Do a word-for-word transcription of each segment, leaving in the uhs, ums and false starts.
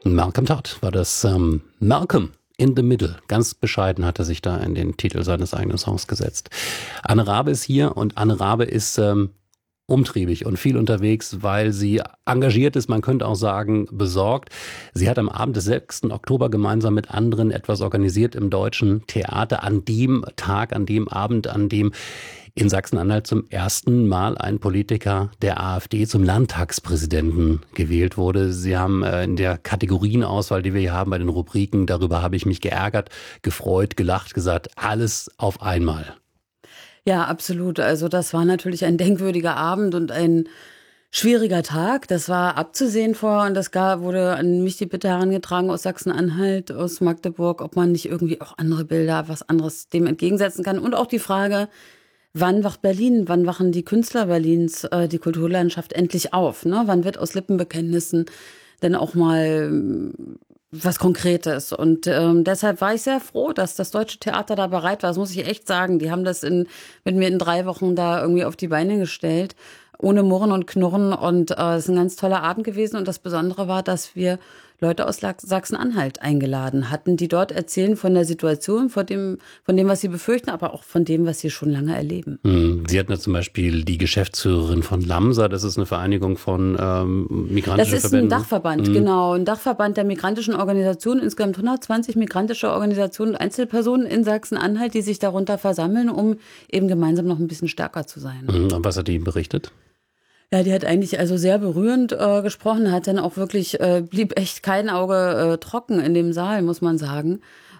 Malcolm Todd war das. Ähm, Malcolm in the Middle. Ganz bescheiden hat er sich da in den Titel seines eigenen Songs gesetzt. Anne Rabe ist hier und Anne Rabe ist ähm, umtriebig und viel unterwegs, weil sie engagiert ist, man könnte auch sagen, besorgt. Sie hat am Abend des sechsten Oktober gemeinsam mit anderen etwas organisiert im Deutschen Theater an dem Tag, an dem Abend, an dem in Sachsen-Anhalt zum ersten Mal ein Politiker der AfD zum Landtagspräsidenten gewählt wurde. Sie haben äh, in der Kategorienauswahl, die wir hier haben bei den Rubriken, darüber habe ich mich geärgert, gefreut, gelacht, gesagt, alles auf einmal. Ja, absolut. Also das war natürlich ein denkwürdiger Abend und ein schwieriger Tag. Das war abzusehen vor und das gab, wurde an mich die Bitte herangetragen aus Sachsen-Anhalt, aus Magdeburg, ob man nicht irgendwie auch andere Bilder, was anderes dem entgegensetzen kann. Und auch die Frage, wann wacht Berlin, wann wachen die Künstler Berlins, äh, die Kulturlandschaft endlich auf? Ne? Wann wird aus Lippenbekenntnissen denn auch mal was Konkretes? Und ähm, deshalb war ich sehr froh, dass das Deutsche Theater da bereit war. Das muss ich echt sagen. Die haben das in, mit mir in drei Wochen da irgendwie auf die Beine gestellt, ohne Murren und Knurren. Und äh, es ist ein ganz toller Abend gewesen. Und das Besondere war, dass wir Leute aus Sachsen-Anhalt eingeladen hatten, die dort erzählen von der Situation, von dem, von dem, was sie befürchten, aber auch von dem, was sie schon lange erleben. Sie hatten ja zum Beispiel die Geschäftsführerin von LAMSA, das ist eine Vereinigung von ähm, migrantischen Verbänden. Das ist Verbänden. Ein Dachverband, mhm. genau, ein Dachverband der migrantischen Organisationen, insgesamt hundertzwanzig migrantische Organisationen und Einzelpersonen in Sachsen-Anhalt, die sich darunter versammeln, um eben gemeinsam noch ein bisschen stärker zu sein. Mhm. Und was hat die Ihnen berichtet? Ja, die hat eigentlich also sehr berührend äh, gesprochen, hat dann auch wirklich, äh, blieb echt kein Auge äh, trocken in dem Saal, muss man sagen,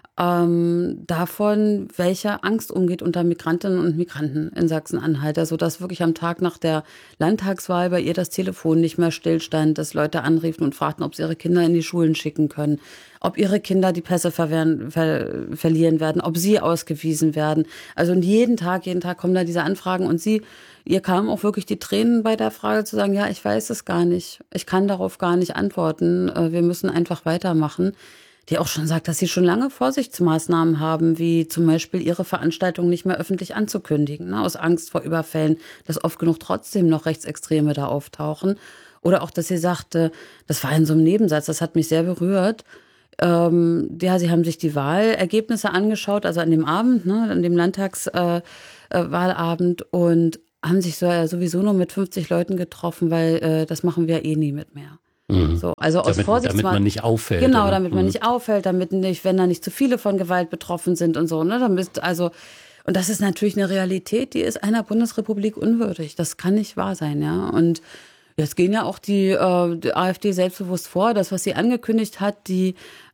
ähm, davon, welche Angst umgeht unter Migrantinnen und Migranten in Sachsen-Anhalt. Also dass wirklich am Tag nach der Landtagswahl bei ihr das Telefon nicht mehr stillstand, dass Leute anriefen und fragten, ob sie ihre Kinder in die Schulen schicken können, ob ihre Kinder die Pässe verwehren, ver, verlieren werden, ob sie ausgewiesen werden. Also und jeden Tag, jeden Tag kommen da diese Anfragen und sie Ihr kamen auch wirklich die Tränen bei der Frage zu sagen, ja, ich weiß es gar nicht. Ich kann darauf gar nicht antworten. Wir müssen einfach weitermachen. Die auch schon sagt, dass sie schon lange Vorsichtsmaßnahmen haben, wie zum Beispiel ihre Veranstaltung nicht mehr öffentlich anzukündigen, ne, aus Angst vor Überfällen, dass oft genug trotzdem noch Rechtsextreme da auftauchen. Oder auch, dass sie sagte, das war in so einem Nebensatz, das hat mich sehr berührt. Ähm, ja, sie haben sich die Wahlergebnisse angeschaut, also an dem Abend, ne, an dem Landtagswahlabend äh, und haben sich so, ja, sowieso nur mit fünfzig Leuten getroffen, weil äh, das machen wir eh nie mit mehr. Mhm. So, also aus damit, Vorsichtsmaßnahmen. Damit man nicht auffällt. Genau, oder? damit man mhm. nicht auffällt, damit nicht, wenn da nicht zu viele von Gewalt betroffen sind und so, ne, damit, also, und das ist natürlich eine Realität, die ist einer Bundesrepublik unwürdig. Das kann nicht wahr sein, ja. Und jetzt gehen ja auch die, äh, die AfD selbstbewusst vor, das, was sie angekündigt hat, die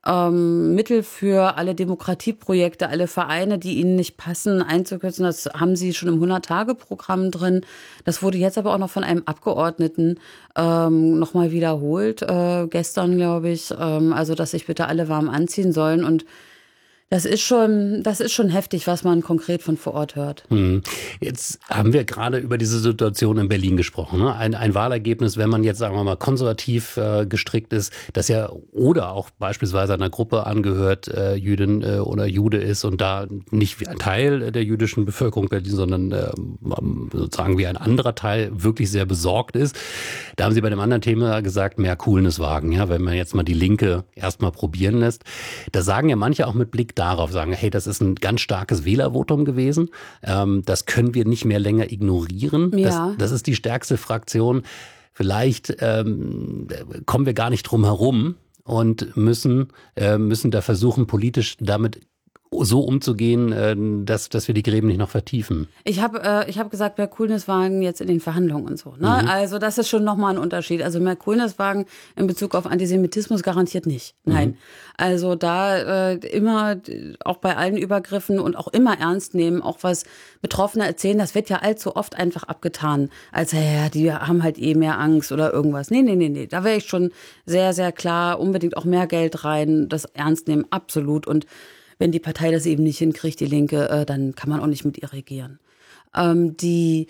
ähm, Mittel für alle Demokratieprojekte, alle Vereine, die ihnen nicht passen, einzukürzen, das haben sie schon im hundert-Tage-Programm drin. Das wurde jetzt aber auch noch von einem Abgeordneten ähm, nochmal wiederholt, äh, gestern, glaube ich, ähm, also dass sich bitte alle warm anziehen sollen und Das ist schon, das ist schon heftig, was man konkret von vor Ort hört. Hm. Jetzt haben wir gerade über diese Situation in Berlin gesprochen. Ne? Ein, ein Wahlergebnis, wenn man jetzt, sagen wir mal, konservativ äh, gestrickt ist, das ja oder auch beispielsweise einer Gruppe angehört, äh, Jüdin äh, oder Jude ist und da nicht wie ein Teil der jüdischen Bevölkerung Berlin, sondern äh, sozusagen wie ein anderer Teil wirklich sehr besorgt ist. Da haben Sie bei dem anderen Thema gesagt, mehr Coolness wagen. Ja, wenn man jetzt mal die Linke erstmal probieren lässt. Da sagen ja manche auch mit Blick darauf, sagen, hey, das ist ein ganz starkes Wählervotum gewesen. Ähm, das können wir nicht mehr länger ignorieren. Ja. Das, das ist die stärkste Fraktion. Vielleicht ähm, kommen wir gar nicht drum herum und müssen, äh, müssen da versuchen, politisch damit so umzugehen, dass, dass wir die Gräben nicht noch vertiefen. Ich habe äh, ich hab gesagt, mehr Coolness-Wagen jetzt in den Verhandlungen und so. Ne? Mhm. Also das ist schon nochmal ein Unterschied. Also mehr Coolness-Wagen in Bezug auf Antisemitismus garantiert nicht. Nein. Mhm. Also da äh, immer, auch bei allen Übergriffen und auch immer ernst nehmen, auch was Betroffene erzählen, das wird ja allzu oft einfach abgetan. Als, ja, die haben halt eh mehr Angst oder irgendwas. Nee, nee, nee, nee. Da wäre ich schon sehr, sehr klar, unbedingt auch mehr Geld rein, das ernst nehmen, absolut. Und wenn die Partei das eben nicht hinkriegt, die Linke, äh, dann kann man auch nicht mit ihr regieren. Ähm, die,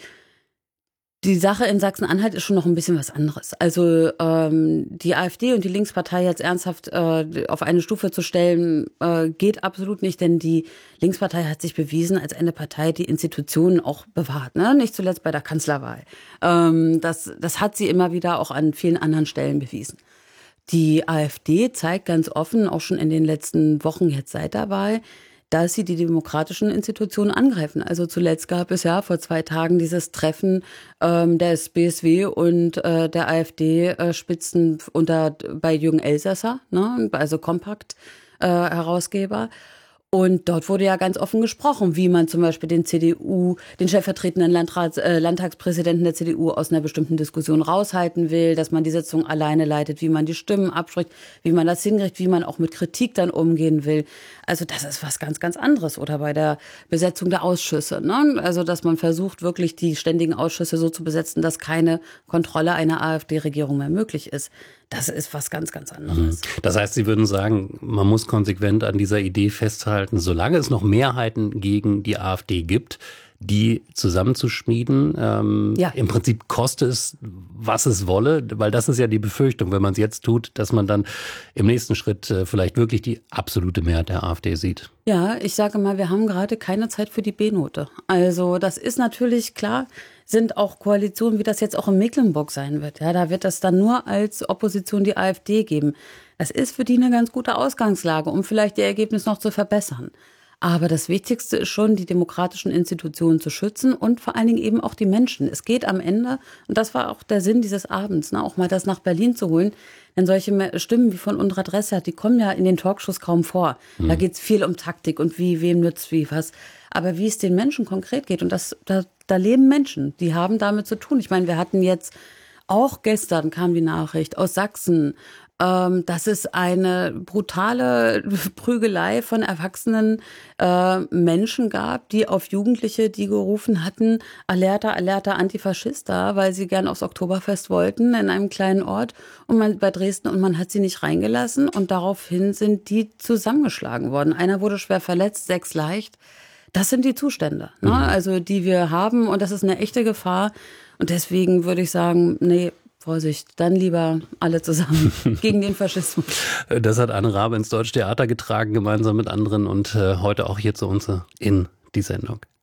die Sache in Sachsen-Anhalt ist schon noch ein bisschen was anderes. Also ähm, die AfD und die Linkspartei jetzt ernsthaft äh, auf eine Stufe zu stellen, äh, geht absolut nicht, denn die Linkspartei hat sich bewiesen als eine Partei, die Institutionen auch bewahrt, ne? Nicht zuletzt bei der Kanzlerwahl. Ähm, das, das hat sie immer wieder auch an vielen anderen Stellen bewiesen. Die AfD zeigt ganz offen, auch schon in den letzten Wochen jetzt seit der Wahl, dass sie die demokratischen Institutionen angreifen. Also zuletzt gab es ja vor zwei Tagen dieses Treffen ähm, des B S W und äh, der AfD-Spitzen unter bei Jürgen Elsässer, ne? Also Kompakt-Herausgeber. Und dort wurde ja ganz offen gesprochen, wie man zum Beispiel den C D U, den stellvertretenden Landrats, äh, Landtagspräsidenten der C D U aus einer bestimmten Diskussion raushalten will, dass man die Sitzung alleine leitet, wie man die Stimmen abspricht, wie man das hinkriegt, wie man auch mit Kritik dann umgehen will. Also das ist was ganz, ganz anderes. Oder bei der Besetzung der Ausschüsse, ne? Also dass man versucht, wirklich die ständigen Ausschüsse so zu besetzen, dass keine Kontrolle einer AfD-Regierung mehr möglich ist. Das ist was ganz, ganz anderes. Das heißt, Sie würden sagen, man muss konsequent an dieser Idee festhalten, solange es noch Mehrheiten gegen die AfD gibt, die zusammenzuschmieden. Ähm, ja. Im Prinzip koste es, was es wolle, weil das ist ja die Befürchtung, wenn man es jetzt tut, dass man dann im nächsten Schritt äh, vielleicht wirklich die absolute Mehrheit der AfD sieht. Ja, ich sage mal, wir haben gerade keine Zeit für die B-Note. Also das ist natürlich klar, sind auch Koalitionen, wie das jetzt auch in Mecklenburg sein wird. Ja, da wird es dann nur als Opposition die AfD geben. Das ist für die eine ganz gute Ausgangslage, um vielleicht ihr Ergebnis noch zu verbessern. Aber das Wichtigste ist schon, die demokratischen Institutionen zu schützen und vor allen Dingen eben auch die Menschen. Es geht am Ende, und das war auch der Sinn dieses Abends, ne, auch mal das nach Berlin zu holen. Denn solche Stimmen wie von Undra Dressert, die kommen ja in den Talkshows kaum vor. Mhm. Da geht es viel um Taktik und wie, wem nützt wie was. Aber wie es den Menschen konkret geht, und das, da, da leben Menschen, die haben damit zu tun. Ich meine, wir hatten jetzt auch gestern kam die Nachricht aus Sachsen, ähm, dass es eine brutale Prügelei von erwachsenen äh, Menschen gab, die auf Jugendliche, die gerufen hatten, Alerta, Alerta, Antifaschista, weil sie gern aufs Oktoberfest wollten in einem kleinen Ort und man bei Dresden und man hat sie nicht reingelassen und daraufhin sind die zusammengeschlagen worden. Einer wurde schwer verletzt, sechs leicht. Das sind die Zustände, ne? Mhm. Also die wir haben und das ist eine echte Gefahr und deswegen würde ich sagen, nee, Vorsicht, dann lieber alle zusammen gegen den Faschismus. Das hat Anne Rabe ins Deutsche Theater getragen, gemeinsam mit anderen und äh, heute auch hier zu uns in die Sendung.